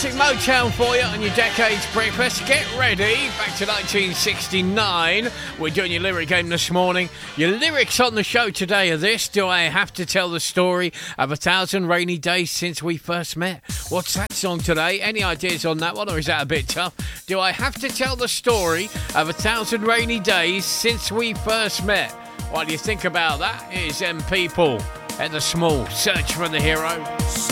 classic Motown for you on your Decades Breakfast. Get ready, back to 1969. We're doing your lyric game this morning. Your lyrics on the show today are this: do I have to tell the story of 1,000 rainy days since we first met? What's that song today? Any ideas on that one, or is that a bit tough? Do I have to tell the story of 1,000 rainy days since we first met? While you think about that, here's them people at the Small. Search for the Hero.